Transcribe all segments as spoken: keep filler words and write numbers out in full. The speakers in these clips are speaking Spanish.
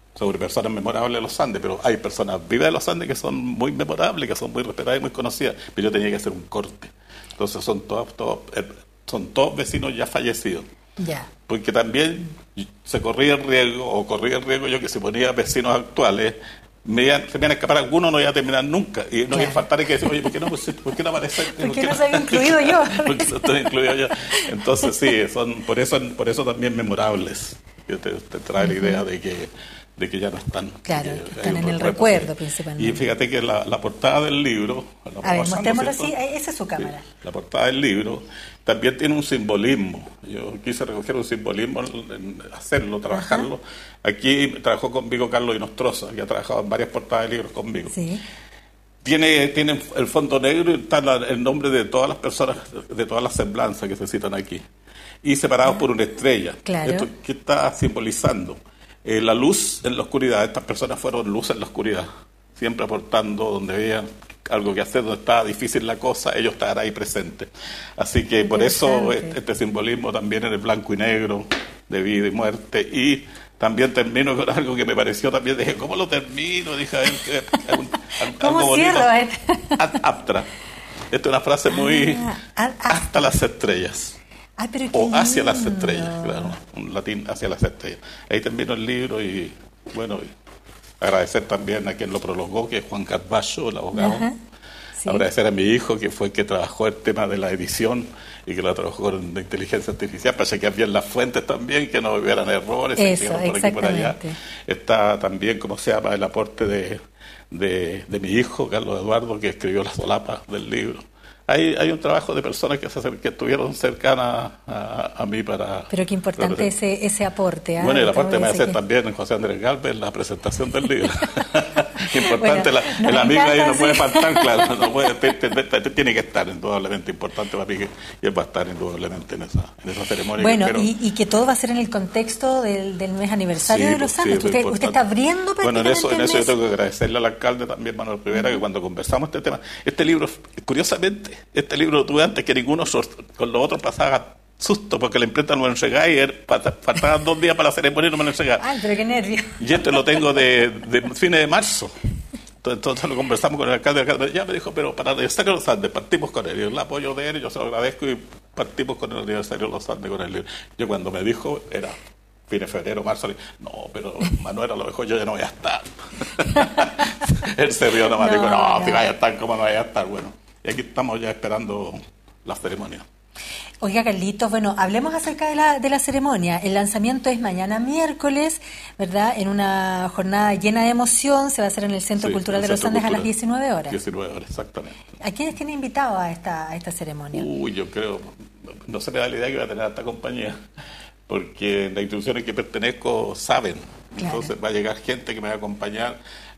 sobre personas memorables de los Andes, pero hay personas vivas de los Andes que son muy memorables, que son muy respetadas y muy conocidas, pero yo tenía que hacer un corte. Entonces son todos, todos, eh, son todos vecinos ya fallecidos. Ya. Porque también se corría el riesgo, o corría el riesgo yo que si ponía vecinos actuales, me iban, se me iban a escapar algunos, no iba a terminar nunca. Y no claro. iba a faltar y que decir, oye, ¿por qué no, ¿por qué no aparece? ¿Por qué no se había incluido yo? ¿Por qué no estoy incluido yo? Entonces sí, son por eso, por eso también memorables. Yo te, te trae uh-huh. la idea de que de que ya no están. Claro, que, que están en el recuerdo, principalmente. Y fíjate que la, la portada del libro... A ver, mostrémoslo así, esa es su cámara. Sí, la portada del libro también tiene un simbolismo. Yo quise recoger un simbolismo, en hacerlo, trabajarlo. Uh-huh. Aquí trabajó conmigo Carlos Inostroza, que ha trabajado en varias portadas de libros conmigo. Sí. Tiene, tiene el fondo negro y está la, el nombre de todas las personas, de todas las semblanzas que se citan aquí. Y separados uh-huh. por una estrella. Claro. Esto, ¿qué está simbolizando? Eh, la luz en la oscuridad. Estas personas fueron luz en la oscuridad, siempre aportando donde veían algo que hacer, donde estaba difícil la cosa, ellos estaban ahí presentes. Así que por eso este, este simbolismo también en el blanco y negro de vida y muerte. Y también termino con algo que me pareció también, dije, ¿cómo lo termino? Dije, algo, ¿cómo algo cierro? Ad aptra. Esta es una frase muy ah, hasta las estrellas. Ay, pero o lindo. Hacia las estrellas, claro, un latín, hacia las estrellas. Ahí termino el libro y, bueno, y agradecer también a quien lo prolongó, que es Juan Carballo, el abogado. Uh-huh. Sí. Agradecer a mi hijo, que fue el que trabajó el tema de la edición y que lo trabajó con inteligencia artificial, para chequear bien las fuentes también, que no hubieran errores. Eso, por aquí por allá. Está también, como se llama, el aporte de, de, de mi hijo, Carlos Eduardo, que escribió la solapa del libro. Hay, hay un trabajo de personas que, se, que estuvieron cercanas a, a mí para... Pero qué importante ese, ese aporte. ¿eh? Bueno, y el aporte me hace que... también en José Andrés Galvez, la presentación del libro. Importante, bueno, la, el amigo ahí no sí. puede faltar, claro, no puede, te, te, te, te, tiene que estar, indudablemente importante para mí, que, y él va a estar indudablemente en esa, en esa ceremonia. Bueno, que y, y que todo va a ser en el contexto del, del mes aniversario sí, de los sí, Andes. Usted, usted está abriendo prácticamente Bueno, en eso, en eso mes. yo tengo que agradecerle al alcalde también, Manuel Rivera, uh-huh. que cuando conversamos este tema, este libro, curiosamente, este libro lo tuve antes que ninguno, con los otros pasaba susto porque la imprenta no me lo entregaba y faltaban dos días para la ceremonia y no me lo entregaba. Ay, pero qué nervio. Y este lo tengo de, de fines de marzo. Entonces, entonces lo conversamos con el alcalde, el alcalde ya me dijo, pero para el aniversario de los Andes partimos con él. Y el apoyo de él, yo se lo agradezco y partimos con el aniversario de los Andes con él. Yo cuando me dijo, era fines de febrero, marzo, le dije, no, pero Manuel, a lo mejor yo ya no voy a estar. Él se rió nomás, no, dijo, no, no, si vaya a estar, ¿cómo no vaya a estar? Bueno, y aquí estamos ya esperando la ceremonia. Oiga, Carlitos, bueno, hablemos acerca de la, de la ceremonia. El lanzamiento es mañana miércoles, ¿verdad? En una jornada llena de emoción, se va a hacer en el Centro sí, Cultural de los Andes Cultural, a las diecinueve horas. diecinueve horas, exactamente. ¿A quiénes tiene invitado a esta, a esta ceremonia? Uy, yo creo, no se me da la idea que va a tener esta compañía, porque las instituciones que pertenezco saben. Claro. Entonces va a llegar gente que me va a acompañar.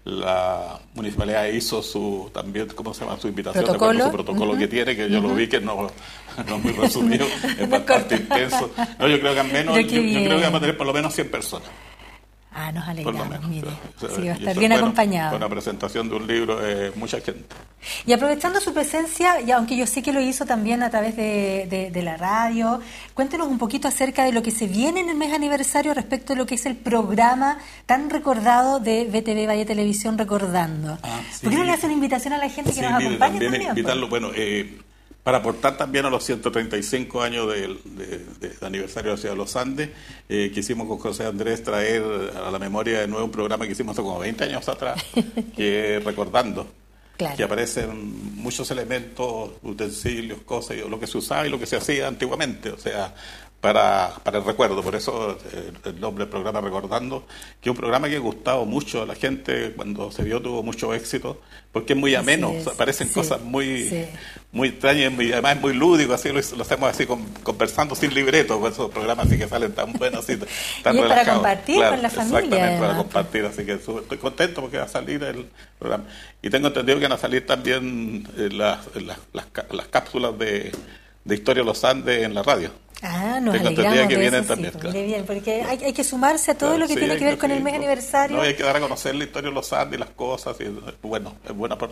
La municipalidad hizo su también, ¿cómo se llama? Su invitación, ¿Protocolo? Su protocolo uh-huh. que tiene, que yo uh-huh. lo vi, que no, no es muy resumido, es bastante intenso. No, yo creo que al menos, yo, yo creo que vamos a tener por lo menos cien personas. Ah, nos alegramos, menos, mire. O sea, sí, va a estar bueno, bien acompañado. Con la presentación de un libro, eh, mucha gente. Y aprovechando su presencia, y aunque yo sé que lo hizo también a través de, de, de la radio, cuéntenos un poquito acerca de lo que se viene en el mes aniversario respecto a lo que es el programa tan recordado de B T V Valle Televisión, Recordando. Ah, sí. ¿Por qué no le hace una invitación a la gente que sí, nos mire, acompañe también? también Invitarlo, bueno, eh, para aportar también a los ciento treinta y cinco años del de, de, de aniversario de la Ciudad de los Andes, eh, quisimos con José Andrés traer a la memoria de nuevo un programa que hicimos hace como veinte años atrás, que es Recordando, claro. que aparecen muchos elementos, utensilios, cosas, lo que se usaba y lo que se hacía antiguamente, o sea, para, para el recuerdo, por eso eh, el nombre del programa Recordando, que es un programa que ha gustado mucho a la gente, cuando se vio tuvo mucho éxito, porque es muy ameno, es, o sea, aparecen sí, cosas muy sí. muy extrañas y además es muy lúdico, así lo, lo hacemos así con, conversando sin libreto, con esos programas así que salen tan buenos, así, tan y es relajados. Para compartir claro, con la familia. Exactamente, además. para compartir, así que estoy contento porque va a salir el programa. Y tengo entendido que van a salir también eh, las, las, las, las cápsulas de, de Historia de los Andes en la radio. Ah, nos Tengo alegramos que de vienen eso, también, sí, claro. Mire bien, porque hay, hay que sumarse a todo claro, lo que sí, tiene que ver que, con sí, el mes no, aniversario. No, hay que dar a conocer la historia de los Andes y las cosas, y bueno, es bueno aportar.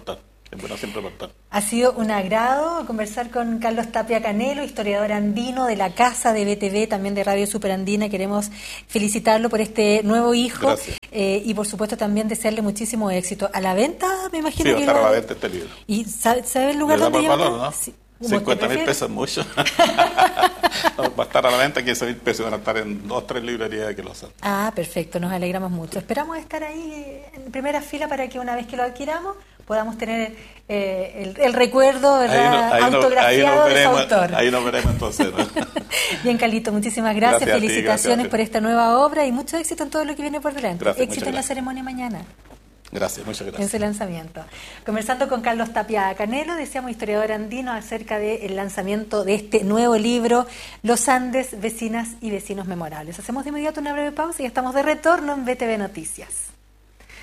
Es bueno siempre aportar. Ha sido un agrado conversar con Carlos Tapia Canelo, historiador andino de la Casa de B T V, también de Radio Superandina. Queremos felicitarlo por este nuevo hijo eh, y por supuesto también desearle muchísimo éxito. A la venta, me imagino. Sí, va a que estar lo... a la venta este libro. ¿Y sabe, sabe el lugar Le donde lleva? valor, ¿no? Sí. cincuenta mil pesos es mucho. Va a estar a la venta, quince mil pesos, van a estar en dos o tres librerías que lo hacen. Ah, perfecto, nos alegramos mucho. Esperamos estar ahí en primera fila para que una vez que lo adquiramos podamos tener eh, el, el recuerdo, ¿verdad? Ahí no, ahí autografiado no, ahí no de veremos, su autor. Ahí nos veremos entonces, ¿no? Bien, Carlito, muchísimas gracias, gracias felicitaciones ti, gracias por esta nueva obra y mucho éxito en todo lo que viene por delante. Gracias, Éxito en la ceremonia mañana. Gracias, muchas gracias. En su lanzamiento. Conversando con Carlos Tapia Canelo, decíamos historiador andino, acerca del lanzamiento de este nuevo libro, Los Andes, Vecinas y Vecinos Memorables. Hacemos de inmediato una breve pausa y estamos de retorno en B T V Noticias.